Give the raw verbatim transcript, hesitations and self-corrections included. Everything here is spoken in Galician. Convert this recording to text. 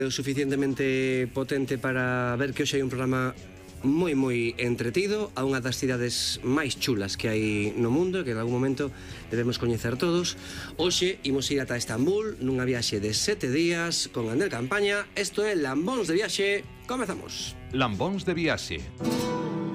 o suficientemente potente para ver que hoxe hai un programa moi moi entretido a unha das cidades máis chulas que hai no mundo, que en algún momento debemos coñecer todos. Hoxe imos ir ata Estambul nunha viaxe de sete días con Andel Campaña. Isto é Lambóns de Viaxe. Comezamos. Lambóns de Viaxe.